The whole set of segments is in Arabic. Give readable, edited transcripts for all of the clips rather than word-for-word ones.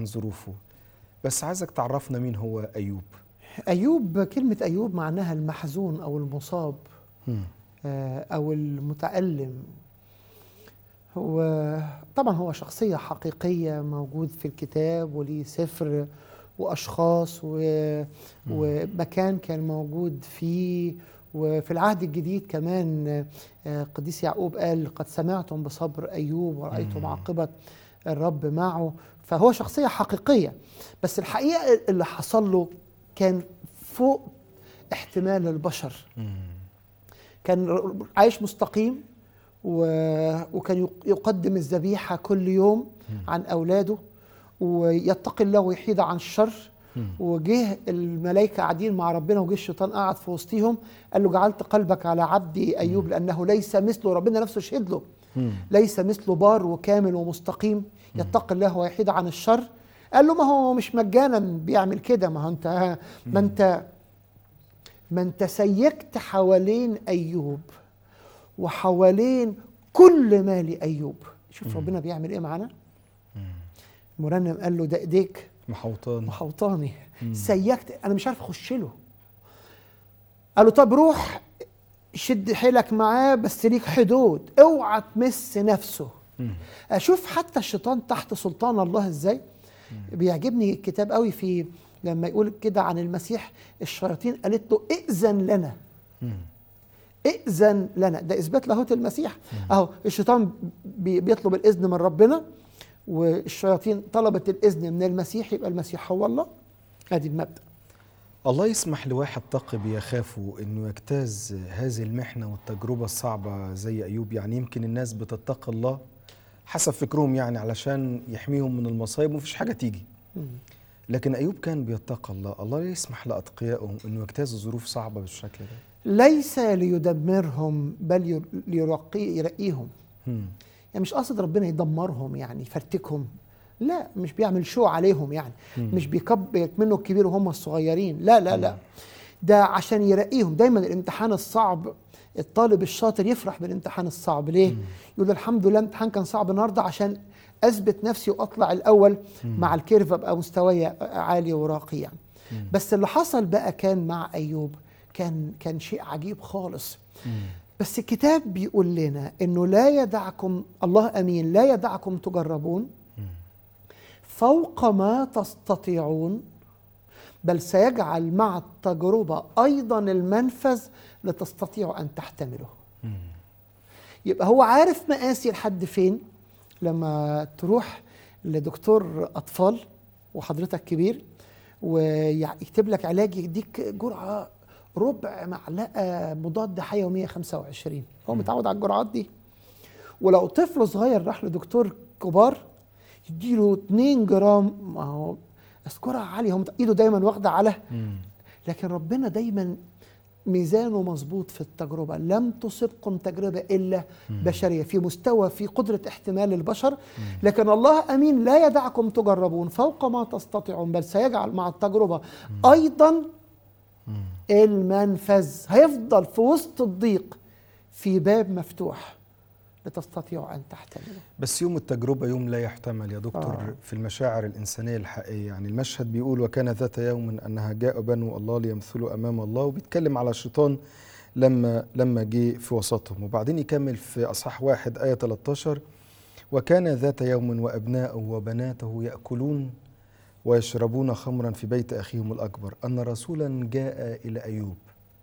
ظروفه، بس عايزك تعرفنا مين هو أيوب. أيوب، كلمة أيوب معناها المحزون أو المصاب أو المتألم. طبعا هو شخصية حقيقية موجود في الكتاب، وليه سفر وأشخاص ومكان كان موجود فيه. وفي العهد الجديد كمان قديس يعقوب قال قد سمعتم بصبر أيوب ورأيتم عاقبة الرب معه. فهو شخصية حقيقية، بس الحقيقة اللي حصل له كان فوق احتمال البشر. كان عايش مستقيم وكان يقدم الذبيحة كل يوم عن أولاده، ويتقي الله ويحيد عن الشر. وجه الملائكة قاعدين مع ربنا، وجه الشيطان قاعد في وسطهم قال له جعلت قلبك على عبدي أيوب لأنه ليس مثله. ربنا نفسه شهد له ليس مثله بار وكامل ومستقيم يتقي الله ويحيد عن الشر. قال له ما هو مش مجانا بيعمل كده، ما انت سيكت حوالين أيوب وحوالين كل ما لأيوب. شوف ربنا بيعمل ايه معانا. مرنم قال له ده ايديك محوطاني سيكت، انا مش عارف اخش له. قال له طب روح شد حيلك معاه، بس ليك حدود، اوعى تمس نفسه. اشوف حتى الشيطان تحت سلطان الله ازاي. بيعجبني الكتاب قوي في لما يقول كده عن المسيح، الشياطين قالت له ائذن لنا. ائذن لنا، ده اثبات لاهوت المسيح. اهو الشيطان بيطلب الاذن من ربنا، والشياطين طلبت الاذن من المسيح، يبقى المسيح هو الله. ادي المبدأ. الله يسمح لواحد تقي بيخافه انه يجتاز هذه المحنة والتجربة الصعبة زي أيوب. يعني يمكن الناس بتتقي الله حسب فكرهم، يعني علشان يحميهم من المصايب ومفيش حاجة تيجي. لكن أيوب كان بيتقي الله. الله يسمح لأتقيائه انه يجتازوا ظروف صعبة بالشكل ده، ليس ليدمرهم بل يرقيهم. يعني مش قصد ربنا يدمرهم يعني يفرتكهم، لا، مش بيعمل شو عليهم يعني. مش بيكبر منه الكبير وهم الصغيرين، لا لا لا، ده عشان يرقيهم. دايما الامتحان الصعب الطالب الشاطر يفرح بالامتحان الصعب. ليه؟ يقول الحمد لله الامتحان كان صعب النهارده عشان اثبت نفسي واطلع الاول مع الكيرف، ابقى مستواي عالي وراقي يعني. بس اللي حصل بقى كان مع ايوب كان شيء عجيب خالص. بس الكتاب بيقول لنا انه لا يدعكم، الله امين، لا يدعكم تجربون فوق ما تستطيعون، بل سيجعل مع التجربة ايضا المنفذ لتستطيعوا ان تحتملوا. يبقى هو عارف مقاسي لحد فين. لما تروح لدكتور اطفال وحضرتك كبير ويكتب لك علاج، يديك جرعة ربع معلقة مضاد حيوي 125، هو متعود على الجرعات دي. ولو طفل صغير راح لدكتور كبار يديله 2 جرام، ما هو جرعة عالية، هو ايده دايما واخدة على. لكن ربنا دايما ميزانه مظبوط في التجربة. لم تصبكم تجربة إلا بشرية، في مستوى في قدرة احتمال البشر. لكن الله أمين لا يدعكم تجربون فوق ما تستطيعون، بل سيجعل مع التجربة أيضا المنفذ. هيفضل في وسط الضيق في باب مفتوح لتستطيعوا أن تحتملوا. بس يوم التجربة يوم لا يحتمل يا دكتور في المشاعر الإنسانية الحقيقية. يعني المشهد بيقول وكان ذات يوم أنها جاء بنو الله ليمثلوا أمام الله، وبيتكلم على الشيطان لما جه في وسطهم. وبعدين يكمل في أصحاح 1 آية 13 وكان ذات يوم وأبناؤه وبناته يأكلون ويشربون خمرا في بيت أخيهم الأكبر أن رسولا جاء إلى أيوب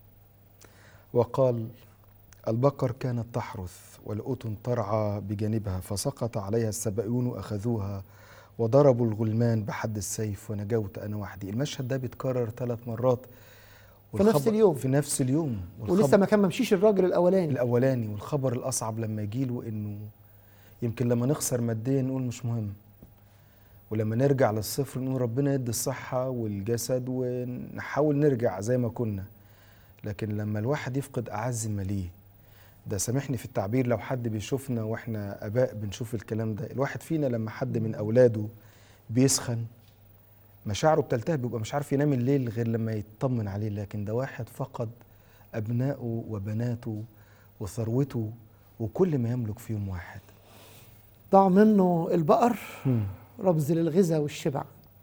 وقال البقر كانت تحرث والأتن ترعى بجانبها، فسقط عليها السبعون وأخذوها وضربوا الغلمان بحد السيف ونجوت أنا وحدي. المشهد ده بيتكرر 3 مرات في نفس اليوم ولسه ما كان ممشيش الراجل الأولاني. والخبر الأصعب لما يجيله إنه يمكن لما نخسر ماديا نقول مش مهم، ولما نرجع للصفر نقول ربنا يدي الصحة والجسد ونحاول نرجع زي ما كنا. لكن لما الواحد يفقد أعز ما ليه، ده سامحني في التعبير، لو حد بيشوفنا واحنا اباء بنشوف الكلام ده، الواحد فينا لما حد من اولاده بيسخن مشاعره بتلتهب، بيبقى مش عارف ينام الليل غير لما يطمن عليه. لكن ده واحد فقد ابنائه وبناته وثروته وكل ما يملك في يوم واحد. ضاع منه البقر رمز للغذاء والشبع.